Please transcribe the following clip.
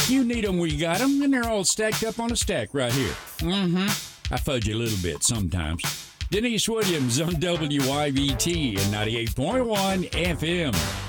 You need them where you got them, and they're all stacked up on a stack right here. I fudge a little bit sometimes. Denise Williams on WYBT and 98.1 FM.